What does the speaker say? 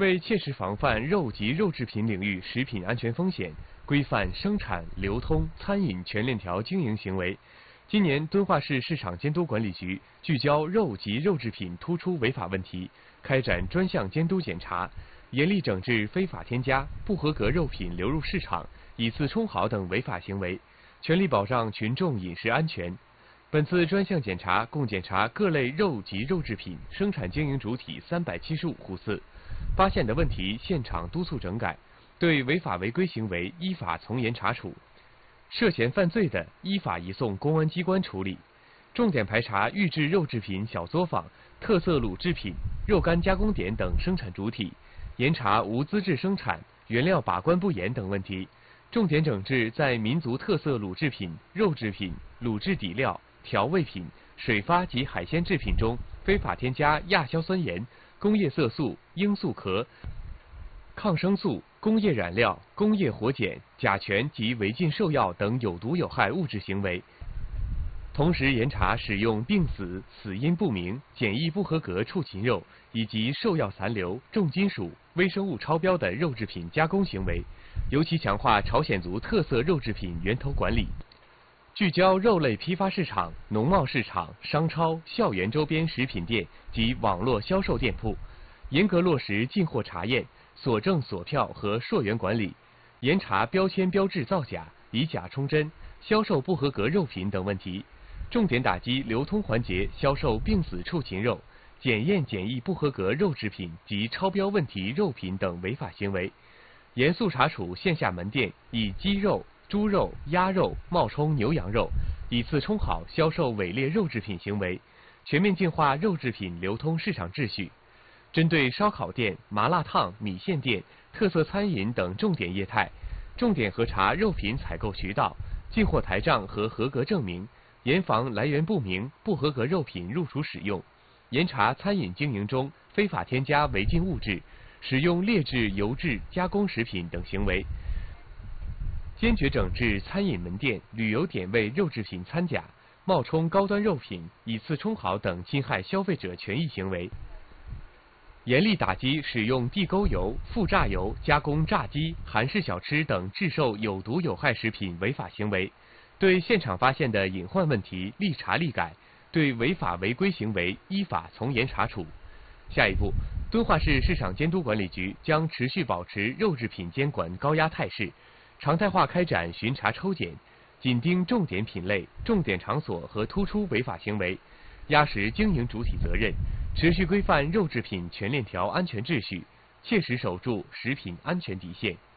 为切实防范肉及肉制品领域食品安全风险，规范生产、流通、餐饮全链条经营行为，今年敦化市市场监督管理局聚焦肉及肉制品突出违法问题，开展专项监督检查，严厉整治非法添加、不合格肉品流入市场、以次充好等违法行为，全力保障群众饮食安全。本次专项检查共检查各类肉及肉制品生产经营主体375户次，发现的问题现场督促整改，对违法违规行为依法从严查处，涉嫌犯罪的依法移送公安机关处理。重点排查预制肉制品小作坊、特色卤制品、肉干加工点等生产主体，严查无资质生产、原料把关不严等问题，重点整治在民族特色卤制品、肉制品、卤制底料、调味品、水发及海鲜制品中非法添加亚硝酸盐、工业色素、罂粟壳、抗生素、工业染料、工业活碱、甲醛及违禁兽药等有毒有害物质行为。同时严查使用病死、死因不明、检疫不合格畜禽肉以及兽药残留、重金属、微生物超标的肉制品加工行为，尤其强化朝鲜族特色肉制品源头管理。聚焦肉类批发市场、农贸市场、商超、校园周边食品店及网络销售店铺，严格落实进货查验、锁证锁票和溯源管理，严查标签标志造假、以假充真、销售不合格肉品等问题，重点打击流通环节销售病死畜禽肉、检验检疫不合格肉制品及超标问题肉品等违法行为，严肃查处线下门店以鸡肉、猪肉、鸭肉冒充牛羊肉，以次充好销售伪劣肉制品行为，全面净化肉制品流通市场秩序。针对烧烤店、麻辣烫、米线店、特色餐饮等重点业态，重点核查肉品采购渠道、进货台账和合格证明，严防来源不明、不合格肉品入厨使用，严查餐饮经营中非法添加违禁物质、使用劣质油质加工食品等行为。坚决整治餐饮门店、旅游点位肉制品掺假、冒充高端肉品、以次充好等侵害消费者权益行为，严厉打击使用地沟油、复榨油加工炸鸡、韩式小吃等制售有毒有害食品违法行为，对现场发现的隐患问题立查立改，对违法违规行为依法从严查处。下一步，敦化市市场监督管理局将持续保持肉制品监管高压态势，常态化开展巡查抽检，紧盯重点品类、重点场所和突出违法行为，压实经营主体责任，持续规范肉制品全链条安全秩序，切实守住食品安全底线。